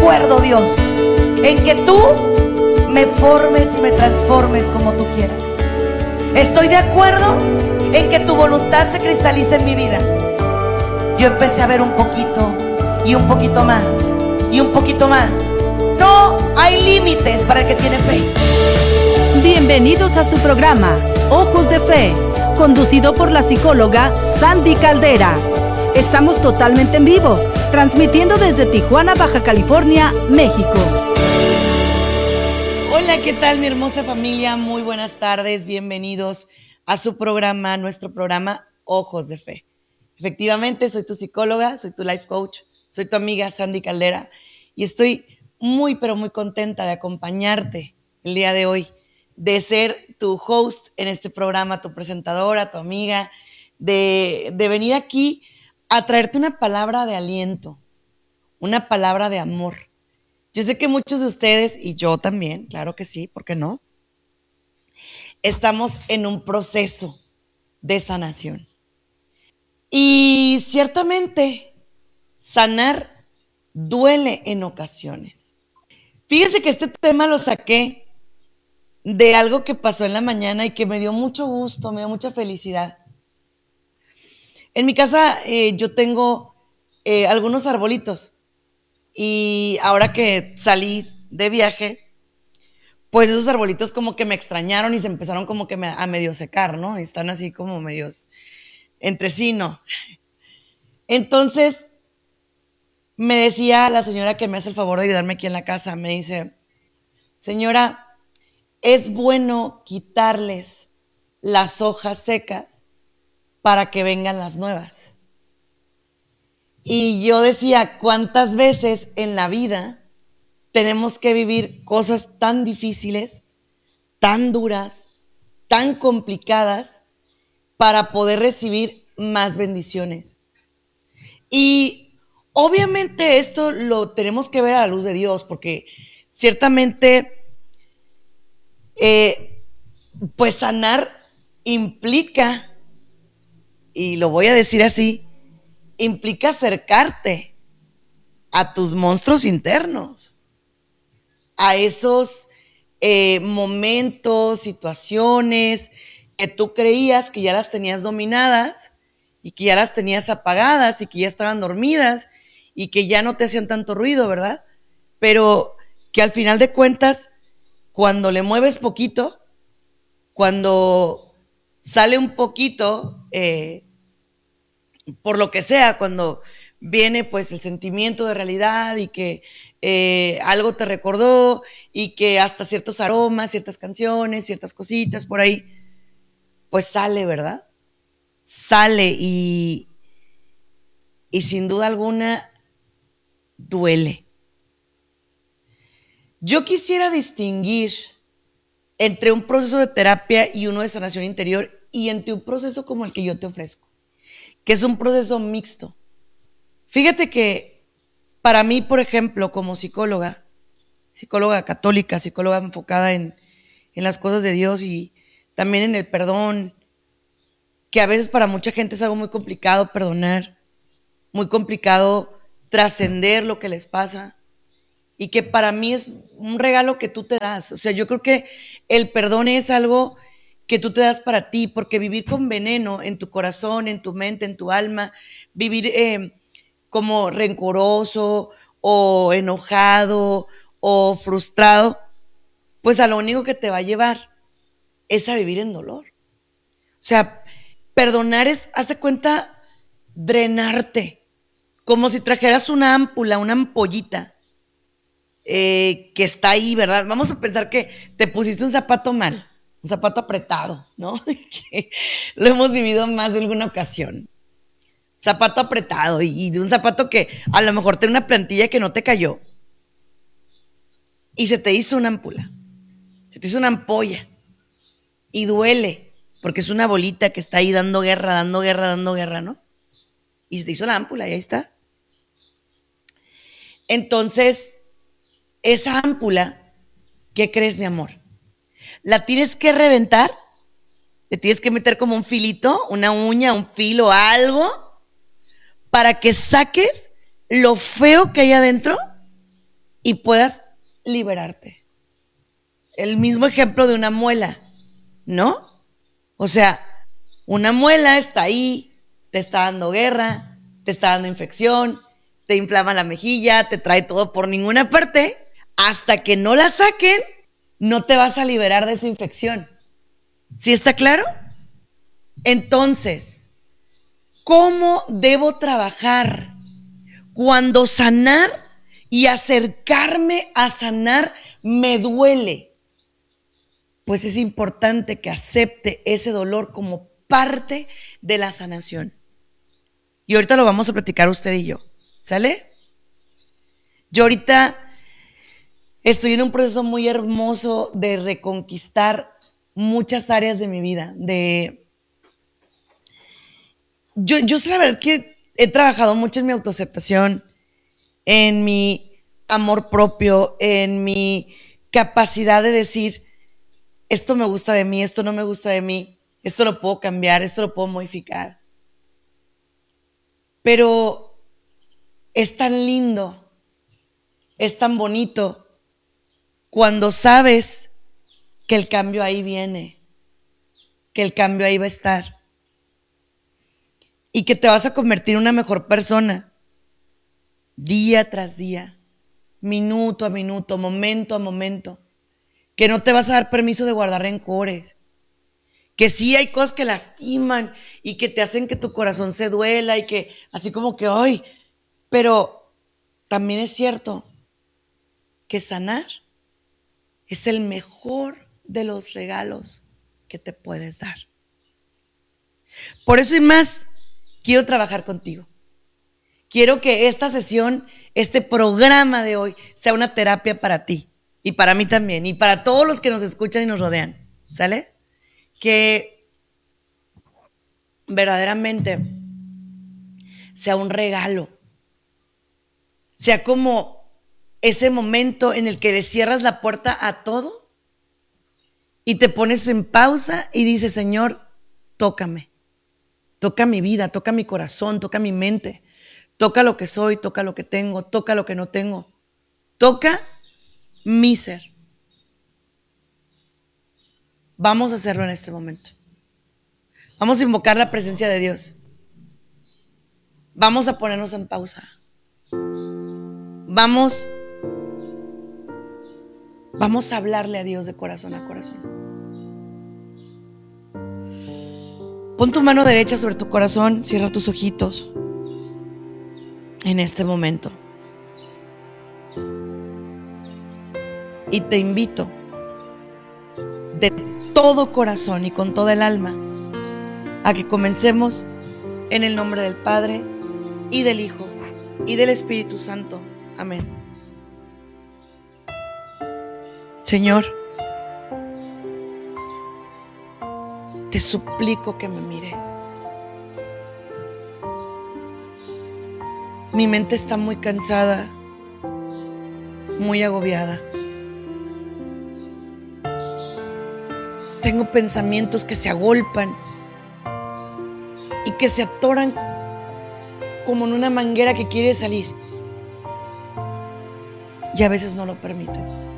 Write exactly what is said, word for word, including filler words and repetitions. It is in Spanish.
acuerdo, Dios, en que tú me formes y me transformes como tú quieras. Estoy de acuerdo en que tu voluntad se cristalice en mi vida. Yo empecé a ver un poquito y un poquito más y un poquito más. No hay límites para el que tiene fe. Bienvenidos a su programa Ojos de Fe, conducido por la psicóloga Sandy Caldera. Estamos totalmente en vivo, transmitiendo desde Tijuana, Baja California, México. Hola, ¿qué tal mi hermosa familia? Muy buenas tardes, bienvenidos a su programa, nuestro programa Ojos de Fe. Efectivamente, soy tu psicóloga, soy tu life coach, soy tu amiga Sandy Caldera y estoy muy, pero muy contenta de acompañarte el día de hoy, de ser tu host en este programa, tu presentadora, tu amiga, de, de venir aquí a traerte una palabra de aliento, una palabra de amor. Yo sé que muchos de ustedes, y yo también, claro que sí, ¿por qué no? Estamos en un proceso de sanación. Y ciertamente, sanar duele en ocasiones. Fíjense que este tema lo saqué de algo que pasó en la mañana y que me dio mucho gusto, me dio mucha felicidad. En mi casa eh, yo tengo eh, algunos arbolitos y ahora que salí de viaje, pues esos arbolitos como que me extrañaron y se empezaron como que me, a medio secar, ¿no? Y están así como medios entre sí, ¿no? Entonces me decía la señora que me hace el favor de ayudarme aquí en la casa, me dice, señora, es bueno quitarles las hojas secas para que vengan las nuevas. Y yo decía, ¿cuántas veces en la vida tenemos que vivir cosas tan difíciles, tan duras, tan complicadas para poder recibir más bendiciones? Y obviamente esto lo tenemos que ver a la luz de Dios, porque ciertamente Eh, pues sanar implica, y lo voy a decir así, implica acercarte a tus monstruos internos, a esos eh, momentos, situaciones que tú creías que ya las tenías dominadas y que ya las tenías apagadas y que ya estaban dormidas y que ya no te hacían tanto ruido, ¿verdad? Pero que al final de cuentas, cuando le mueves poquito, cuando sale un poquito, eh, por lo que sea, cuando viene pues el sentimiento de realidad y que eh, algo te recordó y que hasta ciertos aromas, ciertas canciones, ciertas cositas por ahí, pues sale, ¿verdad? Sale y, y sin duda alguna duele. Yo quisiera distinguir entre un proceso de terapia y uno de sanación interior y entre un proceso como el que yo te ofrezco, que es un proceso mixto. Fíjate que para mí, por ejemplo, como psicóloga, psicóloga católica, psicóloga enfocada en, en las cosas de Dios y también en el perdón, que a veces para mucha gente es algo muy complicado perdonar, muy complicado trascender lo que les pasa, y que para mí es un regalo que tú te das. O sea, yo creo que el perdón es algo que tú te das para ti, porque vivir con veneno en tu corazón, en tu mente, en tu alma, vivir eh, como rencoroso o enojado o frustrado, pues a lo único que te va a llevar es a vivir en dolor. O sea, perdonar es, haz de cuenta, drenarte, como si trajeras una ámpula, una ampollita, Eh, que está ahí, ¿verdad? Vamos a pensar que te pusiste un zapato mal, un zapato apretado, ¿no? Que lo hemos vivido más de alguna ocasión. Zapato apretado y, y de un zapato que a lo mejor tiene una plantilla que no te cayó y se te hizo una ampula, se te hizo una ampolla y duele porque es una bolita que está ahí dando guerra, dando guerra, dando guerra, ¿no? Y se te hizo la ámpula y ahí está. Entonces, esa ámpula, ¿qué crees, mi amor? La tienes que reventar, le tienes que meter como un filito, una uña, un filo, algo, para que saques lo feo que hay adentro y puedas liberarte. El mismo ejemplo de una muela, ¿no? O sea, una muela está ahí, te está dando guerra, te está dando infección, te inflama la mejilla, te trae todo por ninguna parte. Hasta que no la saquen, no te vas a liberar de esa infección. ¿Sí está claro? Entonces, ¿cómo debo trabajar cuando sanar y acercarme a sanar me duele? Pues es importante que acepte ese dolor como parte de la sanación. Y ahorita lo vamos a platicar usted y yo, ¿sale? Yo ahorita estoy en un proceso muy hermoso de reconquistar muchas áreas de mi vida. De... Yo, yo sé la verdad que he trabajado mucho en mi autoaceptación, en mi amor propio, en mi capacidad de decir, esto me gusta de mí, esto no me gusta de mí, esto lo puedo cambiar, esto lo puedo modificar. Pero es tan lindo, es tan bonito cuando sabes que el cambio ahí viene, que el cambio ahí va a estar y que te vas a convertir en una mejor persona día tras día, minuto a minuto, momento a momento, que no te vas a dar permiso de guardar rencores, que sí hay cosas que lastiman y que te hacen que tu corazón se duela y que así como que, ay, pero también es cierto que sanar es el mejor de los regalos que te puedes dar. Por eso y más, quiero trabajar contigo. Quiero que esta sesión, este programa de hoy, sea una terapia para ti y para mí también y para todos los que nos escuchan y nos rodean, ¿sale? Que verdaderamente sea un regalo, sea como ese momento en el que le cierras la puerta a todo y te pones en pausa y dices, Señor, tócame, toca mi vida, toca mi corazón, toca mi mente, toca lo que soy, toca lo que tengo, toca lo que no tengo, toca mi ser. Vamos a hacerlo en este momento. Vamos a invocar la presencia de Dios. Vamos a ponernos en pausa. Vamos, vamos a hablarle a Dios de corazón a corazón. Pon tu mano derecha sobre tu corazón, cierra tus ojitos en este momento. Y te invito de todo corazón y con toda el alma a que comencemos en el nombre del Padre y del Hijo y del Espíritu Santo. Amén. Señor, te suplico que me mires. Mi mente está muy cansada, muy agobiada. Tengo pensamientos que se agolpan y que se atoran como en una manguera que quiere salir. Y a veces no lo permiten.